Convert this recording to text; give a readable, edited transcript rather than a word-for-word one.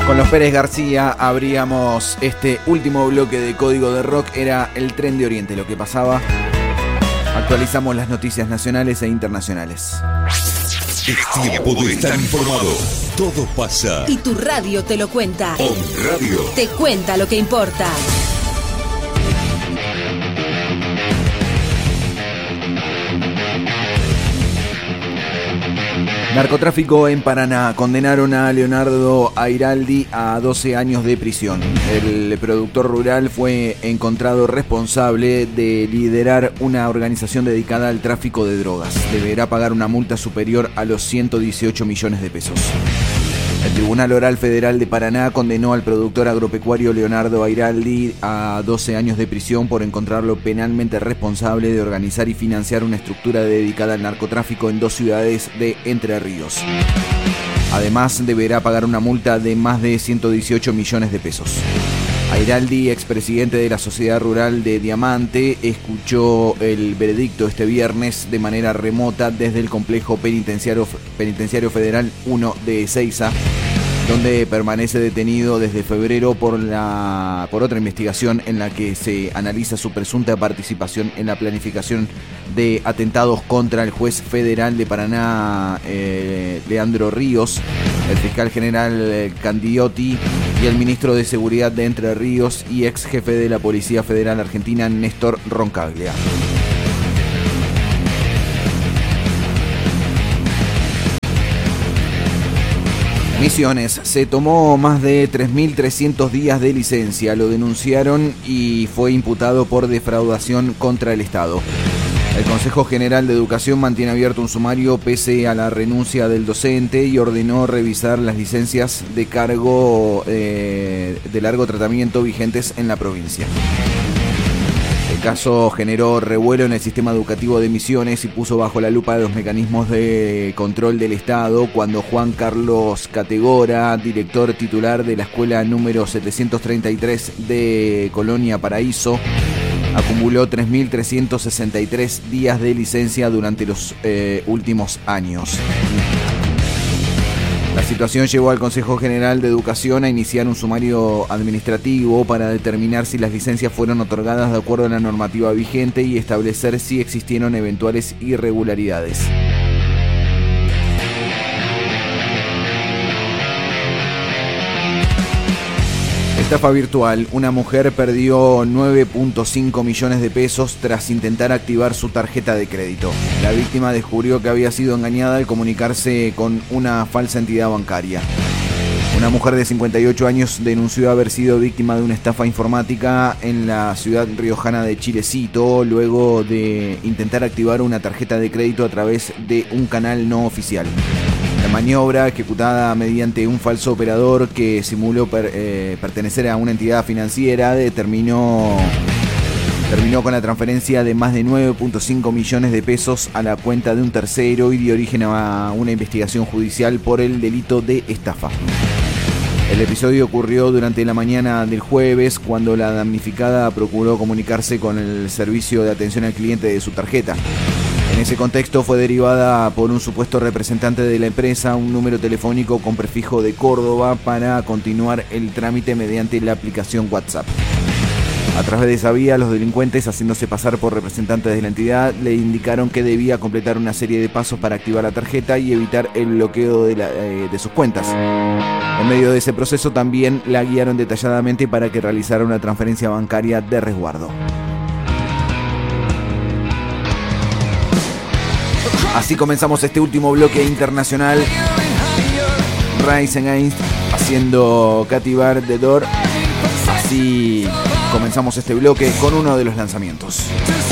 Con los Pérez García abríamos este último bloque de Código de Rock. Era el tren de Oriente lo que pasaba. Actualizamos las noticias nacionales e internacionales. Es tiempo de estar informado. Todo pasa. Y tu radio te lo cuenta. On Radio. Te cuenta lo que importa. Narcotráfico en Paraná. Condenaron a Leonardo Airaldi a 12 años de prisión. El productor rural fue encontrado responsable de liderar una organización dedicada al tráfico de drogas. Deberá pagar una multa superior a los 118 millones de pesos. El Tribunal Oral Federal de Paraná condenó al productor agropecuario Leonardo Airaldi a 12 años de prisión por encontrarlo penalmente responsable de organizar y financiar una estructura dedicada al narcotráfico en 2 ciudades de Entre Ríos. Además, deberá pagar una multa de más de 118 millones de pesos. Airaldi, expresidente de la Sociedad Rural de Diamante, escuchó el veredicto este viernes de manera remota desde el complejo penitenciario federal 1 de Ezeiza, donde permanece detenido desde febrero por otra investigación en la que se analiza su presunta participación en la planificación de atentados contra el juez federal de Paraná, Leandro Ríos, el fiscal general Candiotti y el ministro de Seguridad de Entre Ríos y ex jefe de la Policía Federal Argentina, Néstor Roncaglia. Misiones. Se tomó más de 3.300 días de licencia. Lo denunciaron y fue imputado por defraudación contra el Estado. El Consejo General de Educación mantiene abierto un sumario pese a la renuncia del docente y ordenó revisar las licencias de cargo de largo tratamiento vigentes en la provincia. El caso generó revuelo en el sistema educativo de Misiones y puso bajo la lupa de los mecanismos de control del Estado cuando Juan Carlos Categora, director titular de la escuela número 733 de Colonia Paraíso, acumuló 3.363 días de licencia durante los últimos años. La situación llevó al Consejo General de Educación a iniciar un sumario administrativo para determinar si las licencias fueron otorgadas de acuerdo a la normativa vigente y establecer si existieron eventuales irregularidades. Estafa virtual. Una mujer perdió 9.5 millones de pesos tras intentar activar su tarjeta de crédito. La víctima descubrió que había sido engañada al comunicarse con una falsa entidad bancaria. Una mujer de 58 años denunció haber sido víctima de una estafa informática en la ciudad riojana de Chilecito luego de intentar activar una tarjeta de crédito a través de un canal no oficial. La maniobra, ejecutada mediante un falso operador que simuló pertenecer a una entidad financiera, terminó con la transferencia de más de 9.5 millones de pesos a la cuenta de un tercero y dio origen a una investigación judicial por el delito de estafa. El episodio ocurrió durante la mañana del jueves cuando la damnificada procuró comunicarse con el servicio de atención al cliente de su tarjeta. En ese contexto fue derivada por un supuesto representante de la empresa un número telefónico con prefijo de Córdoba para continuar el trámite mediante la aplicación WhatsApp. A través de esa vía, los delincuentes, haciéndose pasar por representantes de la entidad, le indicaron que debía completar una serie de pasos para activar la tarjeta y evitar el bloqueo de sus cuentas. En medio de ese proceso también la guiaron detalladamente para que realizara una transferencia bancaria de resguardo. Así comenzamos este último bloque internacional. Rise Against haciendo Cativar the Door. Así comenzamos este bloque con uno de los lanzamientos.